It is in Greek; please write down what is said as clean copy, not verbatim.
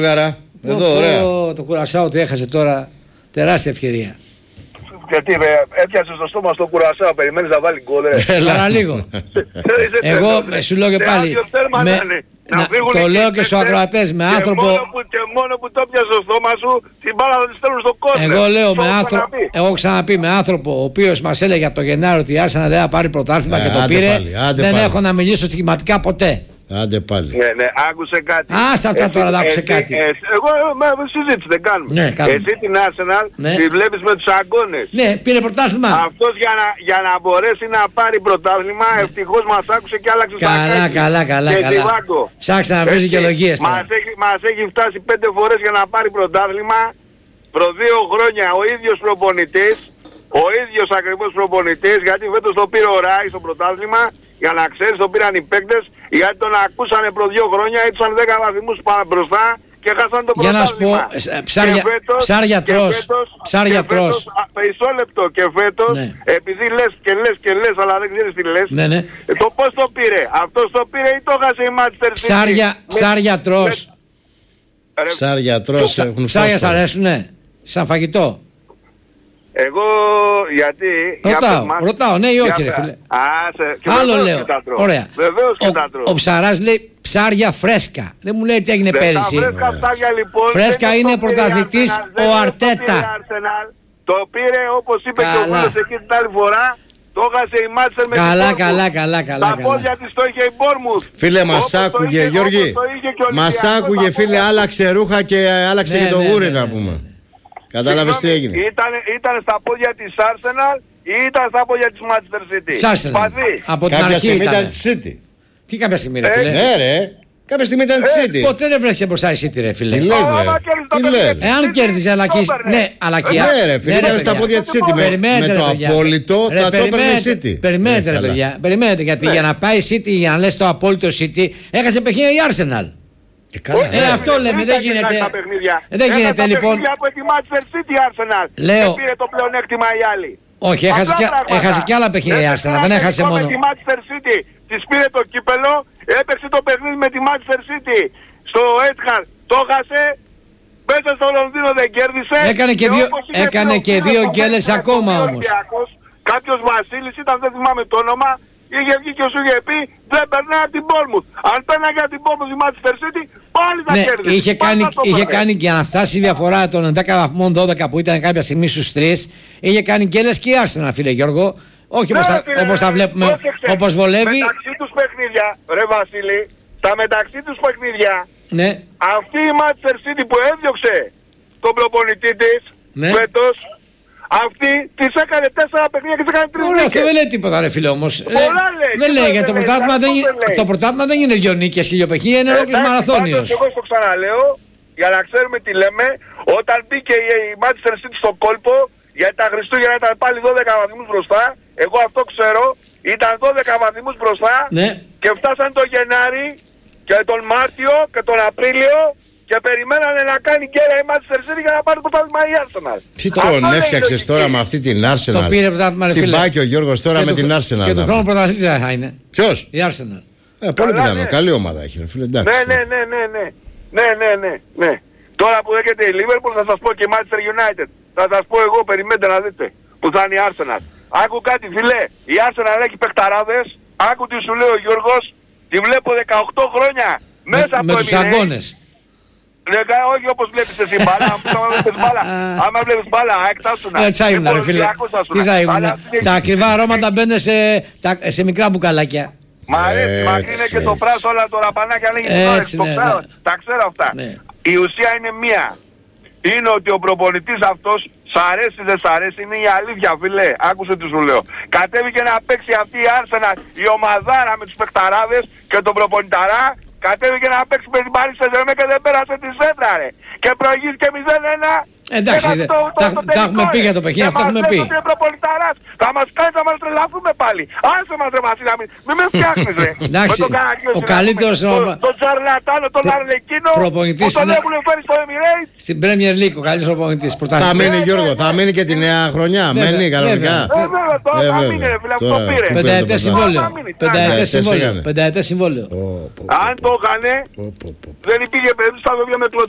Γιώργαρα. Εδώ, ωραία. Το Κουρασάο το έχασε τώρα. Τεράστια ευκαιρία. Γιατί έπιασε στο στόμα στο Κουρασάο, περιμένεις να βάλει γκολ. Παραλίγο. Εγώ σου λέω και πάλι. Το λέω και στους ακροατές με άνθρωπο. Και μόνο που το πιάσε στο στόμα σου, την μπάλα θα τη στέλνουν στο κόσμο. Εγώ λέω με άνθρωπο. Εγώ ξαναπεί με άνθρωπο ο οποίος μας έλεγε από το Γενάριο ότι η Άρσενα δεν θα πάρει πρωτάθλημα και το πήρε. Δεν έχω να μιλήσω στοιχηματικά ποτέ. Άντε πάλι. Ναι, άκουσε κάτι. Άστα αυτά τώρα να άκουσε κάτι. Εγώ συζήτηση δεν κάνουμε. Ναι, εσύ την Arsenal τη βλέπεις με τους αγκώνες. Ναι, πήρε πρωτάθλημα. Αυτός για να μπορέσει να πάρει πρωτάθλημα, ευτυχώς μας άκουσε και άλλαξε στα κάκια. Καλά. Ψάξτε να βρεις δικαιολογίες τώρα. Μας έχει φτάσει 5 φορές για να πάρει πρωτάθλημα. Προ 2 χρόνια ο ίδιος προπονητής, ο ίδιος ακριβώς προπονητής, γιατί φέτος το πήρε ο Ράι στο πρωτάθλημα. Για να ξέρεις, το πήραν οι παίκτες, γιατί τον ακούσανε προ 2 χρόνια, έτσαν 10 βαθμούς πάνω μπροστά και χάσαν το πρωτάθλημα. Για να σου πω, ψάρια τρως. Μισό λεπτό και φέτος, επειδή λες, αλλά δεν ξέρεις τι λες, το πώς το πήρε. Αυτός το πήρε ή το έχασε η Manchester City. Ψάρια τρως. Ψάρια τρως. Ψάρια σ' αρέσουνε, σαν φαγητό. Εγώ γιατί... Ρωτάω, ναι ή όχι ρε φίλε. Άλλο λέω. Ωραία. Βεβαίως και τα τρώω. Ο Ψαράς λέει ψάρια φρέσκα. Δεν μου λέει τι έγινε πέρυσι. Φρέσκα ψάρια λοιπόν. Φρέσκα είναι πρωταθλητής ο Αρτέτα. Το πήρε όπως είπε και ο Βούλος εκεί την άλλη φορά. Το έχασε η Manchester με Καλά. Τα πόδια της το είχε η Bournemouth. Φίλε μας άκουγε Γιώργη. Μας άκουγε φίλε, άλλαξε ρούχα και άλλαξε και το γούρι να πούμε. Κατάλαβες τι έγινε. Ήταν στα πόδια της Arsenal ή ήταν στα πόδια της Manchester City. Από την κάποια αρχή στιγμή ήταν της City. Τι κάποια στιγμή ρε φίλε. Ναι ρε. Κάποια στιγμή ήταν της City. Ποτέ δεν βρέθηκε μπροστά η City ρε φίλε. Τι λες ρε. Τι λες. Εάν κέρδιζε αλλά και... Ναι αλλά και... Ναι ρε φίλε, ήταν στα πόδια της City. Με το απόλυτο θα το έπαιρνε η City. Περιμένετε ρε παιδιά. Περιμένετε γιατί για να πάει η City, για να λες το απόλυτο City, έχασε παιχνίδια η Arsenal. Αυτό λέμε, δεν γίνεται. Δεν γίνεται λοιπόν. Από τη Manchester City Arsenal. Λέω. Δεν πήρε το πλεονέκτημα οι άλλοι. Όχι, έχασε και άλλα παιχνίδια η Arsenal. Δεν έχασε μόνο. Με τη Manchester City της πήρε το κύπελο, έπαιξε το παιχνίδι με τη Manchester City στο Etihad. Το έχασε. Μέσα στο Λονδίνο δεν κέρδισε. Έκανε και δύο γκέλες ακόμα όμως. Κάποιος Βασίλης ήταν, δεν θυμάμαι το όνομα. Είχε βγει και σου είχε πει δεν περνάει από την Bournemouth. Αν περνάει από την Bournemouth η Manchester City πάλι θα κέρδισε. Είχε κάνει και να φτάσει η διαφορά των 10 βαθμών 12 που ήταν κάποια στιγμή στους 3. Είχε κάνει γκέλες και η Arsenal φίλε Γιώργο. Όχι όπως τα βλέπουμε, όπως βολεύει. Μεταξύ τους παιχνίδια, ρε Βασίλη, τα μεταξύ τους παιχνίδια, αυτή η Manchester City που έδιωξε τον προπονητή της φέτος, αυτή της έκανε 4 παιχνίδια και της έκανε 3 νίκες. Ωραία, αυτό δεν λέει τίποτα ρε φίλε όμως. Δεν λέει γιατί το πρωτάθλημα δεν είναι 2 νίκες και 2 παιχνίδια, είναι ολόκληρος μαραθώνιος. Εγώ στο ξαναλέω, για να ξέρουμε τι λέμε, όταν μπήκε η Manchester City στο κόλπο, γιατί τα Χριστούγεννα ήταν πάλι 12 βαθμούς μπροστά, εγώ αυτό ξέρω, ήταν 12 βαθμούς μπροστά και φτάσαν τον Γενάρη και τον Μάρτιο και τον Απρίλιο και περιμένανε να κάνει γκέλα η Manchester City για να πάρει το πρωτάθλημα η Arsenal. Τι τον έφτιαξες τώρα με αυτή την Arsenal. Το πήρε πρωτάθλημα ρε φίλε. Συμπάκι ο Γιώργος τώρα με την Arsenal. Και τον χρόνο πρωταθλήτρια θα είναι. Ποιος? Η Arsenal. Πολύ πιθανό. Καλή ομάδα έχει ρε φίλε. Ναι. Τώρα που έρχεται η Liverpool θα σας πω και η Manchester United. Θα σας πω εγώ, περιμένετε να δείτε που θα είναι η Arsenal. Άκου κάτι φίλε, η Arsenal έχει παιχταράδες. Άκου τι σου λέει ο Γιώργος. Τη βλέπω 18 χρόνια μέσα από τους αγκώνες. Όχι όπως βλέπεις εσύ μπάλα, άμα βλέπεις μπάλα, εκτάσουνα. Έτσι θα ήμουν ρε φίλε. Τι θα ήμουν. Τα ακριβά αρώματα μπαίνουν σε μικρά μπουκαλάκια. Μ' αρέσει, μακρύνε και το πράσο όλα το ραπανάκι αν λέγει τώρα. Τα ξέρω αυτά. Η ουσία είναι μία. Είναι ότι ο προπονητής αυτός σ' αρέσει δεν σ' αρέσει, είναι η αλήθεια φίλε. Άκουσε τι σου λέω. Κατέβηκε να παίξει αυτή η Arsenal, η ομαδάρα με τους παιχταράδες και τον προπονηταρά. Κατέβηκε να παίξει με την Paris Saint-Germain και δεν πέρασε τη σέντρα ρε. Και προηγήθηκε 0-1. Εντάξει, τα έχουμε πει για το παιχνίδι, αυτό έχουμε πει. Θα μας κάνει να μας τρελαθούμε πάλι. Άσε μας ρε Βασίλα, μην με φτιάχνεις ρε. Εντάξει, ο καλύτερος τον Τζαρλατάνο, τον Αρλεκίνο που τον έχουν φέρει στο Emirates. Στην Premier League ο καλύτερος προπονητής. Θα μείνει Γιώργο, θα μείνει και τη νέα χρονιά. Μένει κανονικά. Βέβαια, τώρα θα μείνει ρε φίλε, αυτό πήρε. Πενταετές συμβόλαιο. Αν το έκανε, δεν υπήρχε περίπτωση, θα βγει με κλωτσιά.